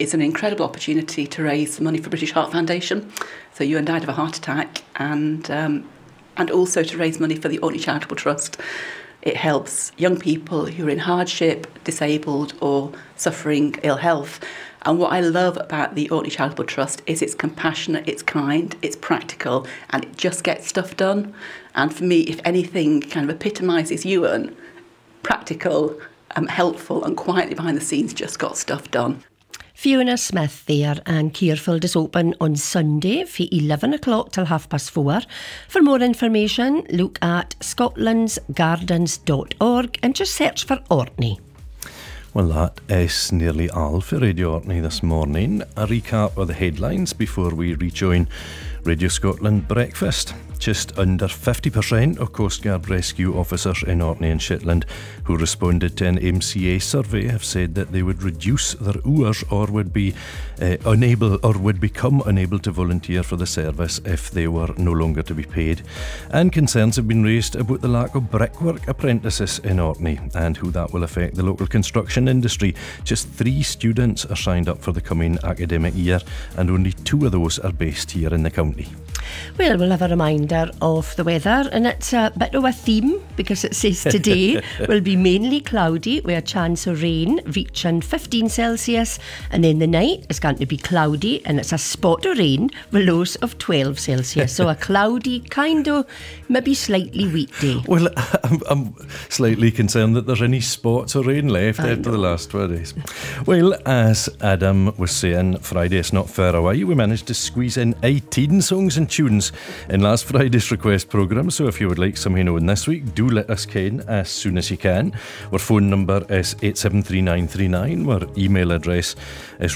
it's an incredible opportunity to raise money for British Heart Foundation. So Ewan died of a heart attack, and also to raise money for the Orkney Charitable Trust. It helps young people who are in hardship, disabled or suffering ill health. And what I love about the Orkney Charitable Trust is it's compassionate, it's kind, it's practical, and it just gets stuff done. And for me, if anything kind of epitomises Ewan, practical, helpful and quietly behind the scenes just got stuff done. Fiona Smith there, and Carefield is open on Sunday from 11 o'clock till 4:30. For more information, look at scotlandsgardens.org and just search for Orkney. Well, that is nearly all for Radio Orkney this morning. A recap of the headlines before we rejoin Radio Scotland Breakfast. Just under 50% of Coast Guard rescue officers in Orkney and Shetland who responded to an MCA survey have said that they would reduce their hours or would be become unable to volunteer for the service if they were no longer to be paid. And concerns have been raised about the lack of brickwork apprentices in Orkney and how that will affect the local construction industry. Just 3 students are signed up for the coming academic year, and only 2 of those are based here in the county. Well, we'll have a reminder of the weather, and it's a bit of a theme because it says today will be mainly cloudy with a chance of rain reaching 15 Celsius, and then the night is going to be cloudy and it's a spot of rain with lows of 12 Celsius. So a cloudy, kind of, maybe slightly wet day. Well, I'm slightly concerned that there's any spots of rain left after the last 2 days. Well, as Adam was saying, Friday is not far away. We managed to squeeze in 18 songs and tunes in last Friday's request programme, so if you would like something known this week, do let us ken as soon as you can. Our phone number is 873939, our email address is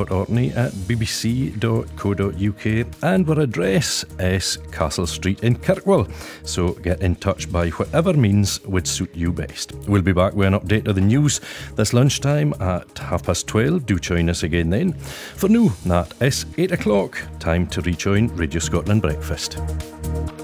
radio.orkney@bbc.co.uk, and our address is Castle Street in Kirkwall, so get in touch by whatever means would suit you best. We'll be back with an update of the news this lunchtime at 12:30. Do join us again then. For now, that is 8 o'clock, time to rejoin Radio Scotland Breakfast.